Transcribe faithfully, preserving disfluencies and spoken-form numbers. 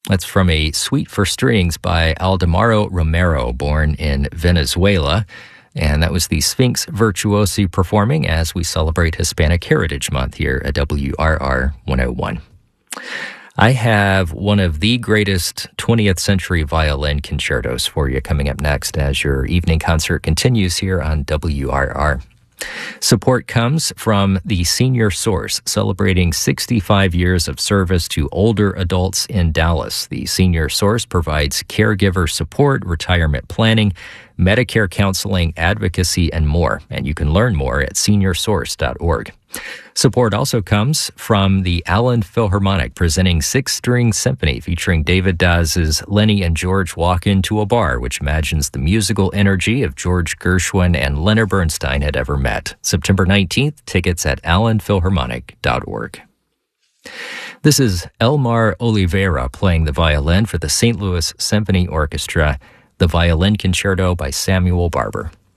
That's from a suite for strings by Aldemaro Romero, born in Venezuela. And that was the Sphinx Virtuosi performing as we celebrate Hispanic Heritage Month here at W R R one oh one. I have one of the greatest twentieth century violin concertos for you coming up next as your evening concert continues here on W R R. Support comes from the Senior Source, celebrating sixty-five years of service to older adults in Dallas. The Senior Source provides caregiver support, retirement planning, Medicare counseling, advocacy, and more. And you can learn more at senior source dot org. Support also comes from the Allen Philharmonic, presenting Six String Symphony featuring David Daz's Lenny and George Walk Into a Bar, which imagines the musical energy of George Gershwin and Leonard Bernstein had ever met. September nineteenth, tickets at allen philharmonic dot org. This is Elmar Oliveira playing the violin for the Saint Louis Symphony Orchestra, the Violin Concerto by Samuel Barber.